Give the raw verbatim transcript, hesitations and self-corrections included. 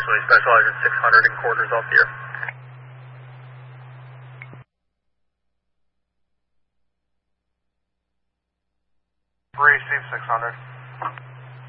we specialize in six hundred and quarters off the air. Receive six hundred.